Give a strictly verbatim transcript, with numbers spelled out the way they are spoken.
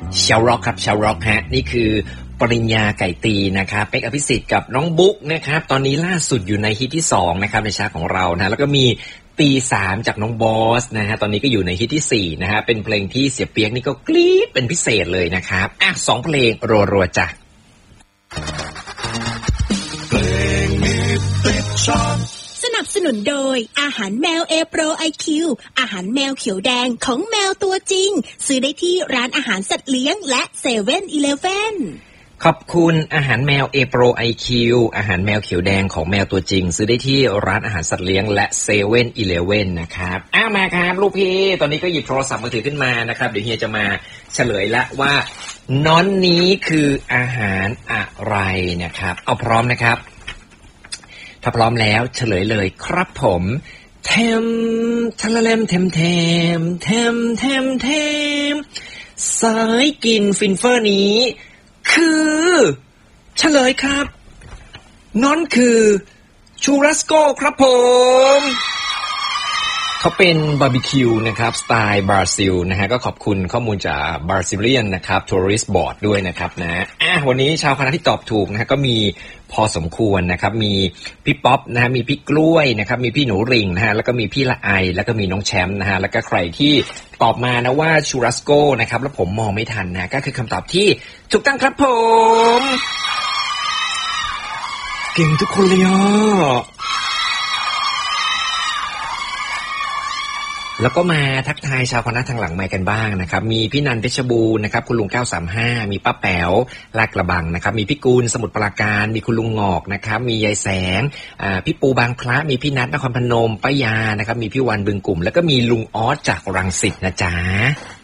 ชาวร็อกครับชาวร็อกฮะนี่คือปริญญาไก่ตีนะครับเป๊กอภิสิทธิ์กับน้องบุ๊กนะครับตอนนี้ล่าสุดอยู่ในฮิตที่สองนะครับในชาร์ตของเรานะแล้วก็มีตีสามจากน้องบอสนะฮะตอนนี้ก็อยู่ในฮิตที่สี่นะฮะเป็นเพลงที่เสียเปียกนี่ก็กรี๊ดเป็นพิเศษเลยนะครับอ่ะสองเพลงรัวๆจ้ะเพลงนี้ติดชอบสนับสนุนโดยอาหารแมวเอโปรไอคิวอาหารแมวเขียวแดงของแมวตัวจริงซื้อได้ที่ร้านอาหารสัตว์เลี้ยงและเซเว่นอีเลฟเว่นขอบคุณอาหารแมวเอโปรไอคิวอาหารแมวเขียวแดงของแมวตัวจริงซื้อได้ที่ร้านอาหารสัตว์เลี้ยงและเซเว่นอีเลฟเว่นนะครับอ้าวมาครับลูกพี่ตอนนี้ก็หยิบโทรศัพท์มือถือขึ้นมานะครับเดี๋ยวเฮียจะมาเฉลยละว่าน้อนนี้คืออาหารอะไรนะครับเอาพร้อมนะครับถ้าพร้อมแล้วเฉลยเลยครับผมเทมทะละเลมเทมเทมเทมเทมเทมสายกินฟินเฟอร์นี้คือเฉลยครับน้อนคือชูรัสโกครับผมเขาเป็นบาร์บีคิวนะครับสไตล์บราซิลนะฮะก็ขอบคุณข้อมูลจากบราซิเลียนนะครับทัวริสต์บอร์ดด้วยนะครับนะอ่ะวันนี้ชาวคณะที่ตอบถูกนะฮะก็มีพอสมควรนะครับมีพี่ป๊อปนะฮะมีพี่กล้วยนะครับมีพี่หนูริงนะฮะแล้วก็มีพี่ละไอแล้วก็มีน้องแชมป์นะฮะแล้วก็ใครที่ตอบมานะว่าชูรัสโกนะครับแล้วผมมองไม่ทันนะก็คือคำตอบที่ถูกต้องครับผมเก่งทุกคนเลยอ่ะแล้วก็มาทักทายชาวคณะทางหลังไมค์กันบ้างนะครับมีพี่นันเพชรบูรณ์นะครับคุณลุงเก้าสามห้ามีป้าแป๋วลาดกระบังนะครับมีพี่กูลสมุทรปราการมีคุณลุงงอกนะครับมียายแสงอ่าพี่ปูบางพระมีพี่นัทนครพนมป้ายานะครับมีพี่วันบึงกลุ่มแล้วก็มีลุงออสจากรังสิตนะจ๊ะ